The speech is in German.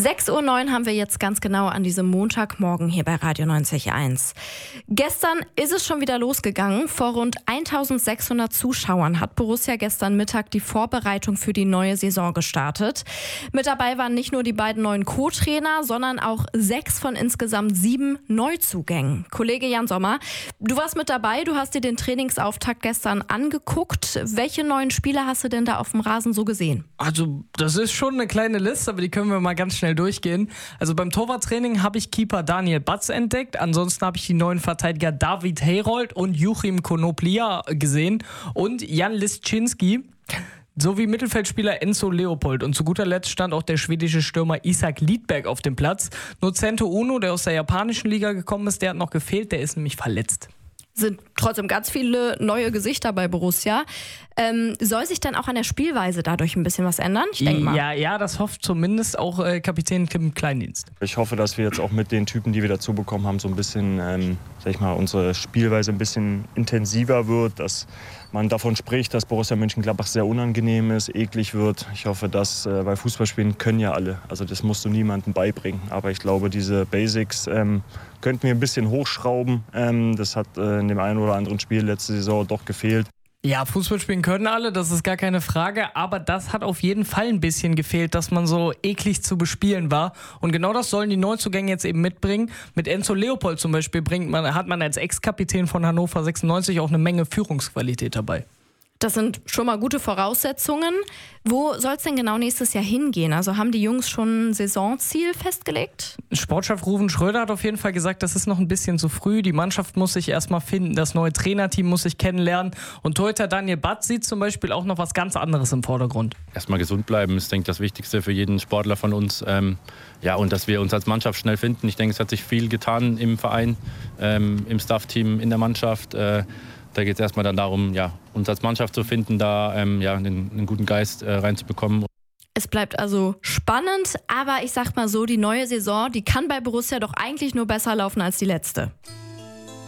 6:09 Uhr haben wir jetzt ganz genau an diesem Montagmorgen hier bei Radio 90.1. Gestern ist es schon wieder losgegangen. Vor rund 1600 Zuschauern hat Borussia gestern Mittag die Vorbereitung für die neue Saison gestartet. Mit dabei waren nicht nur die beiden neuen Co-Trainer, sondern auch 6 von insgesamt 7 Neuzugängen. Kollege Jan Sommer, du warst mit dabei, du hast dir den Trainingsauftakt gestern angeguckt. Welche neuen Spieler hast du denn da auf dem Rasen so gesehen? Also das ist schon eine kleine Liste, aber die können wir mal ganz schnell durchgehen. Also beim Torwarttraining habe ich Keeper Daniel Batz entdeckt. Ansonsten habe ich die neuen Verteidiger David Herold und Joachim Konoplia gesehen und Jan Liszczynski sowie Mittelfeldspieler Enzo Leopold. Und zu guter Letzt stand auch der schwedische Stürmer Isak Lidberg auf dem Platz. Nur Cento Uno, der aus der japanischen Liga gekommen ist, der hat noch gefehlt. Der ist nämlich verletzt. Sind trotzdem ganz viele neue Gesichter bei Borussia. Soll sich dann auch an der Spielweise dadurch ein bisschen was ändern? Ich denke mal. Ja, das hofft zumindest auch Kapitän Kim Kleindienst. Ich hoffe, dass wir jetzt auch mit den Typen, die wir dazu bekommen haben, so ein bisschen, unsere Spielweise ein bisschen intensiver wird, dass man davon spricht, dass Borussia Mönchengladbach sehr unangenehm ist, eklig wird. Ich hoffe, dass, weil Fußballspielen können ja alle, also das musst du niemandem beibringen. Aber ich glaube, diese Basics könnten wir ein bisschen hochschrauben. Das hat in dem einen oder anderen Spiel letzte Saison doch gefehlt. Ja, Fußball spielen können alle, das ist gar keine Frage, aber das hat auf jeden Fall ein bisschen gefehlt, dass man so eklig zu bespielen war. Und genau das sollen die Neuzugänge jetzt eben mitbringen. Mit Enzo Leopold zum Beispiel hat man als Ex-Kapitän von Hannover 96 auch eine Menge Führungsqualität dabei. Das sind schon mal gute Voraussetzungen. Wo soll es denn genau nächstes Jahr hingehen? Also haben die Jungs schon ein Saisonziel festgelegt? Sportchef Ruven Schröder hat auf jeden Fall gesagt, das ist noch ein bisschen zu früh. Die Mannschaft muss sich erstmal finden, das neue Trainerteam muss sich kennenlernen. Und Torhüter Daniel Batz sieht zum Beispiel auch noch was ganz anderes im Vordergrund. Erstmal gesund bleiben ist, denke ich, das Wichtigste für jeden Sportler von uns. Und dass wir uns als Mannschaft schnell finden. Ich denke, es hat sich viel getan im Verein, im Staff-Team, in der Mannschaft. Da geht es erstmal dann darum, uns als Mannschaft zu finden, da einen guten Geist reinzubekommen. Es bleibt also spannend, aber ich sag mal so, die neue Saison, die kann bei Borussia doch eigentlich nur besser laufen als die letzte.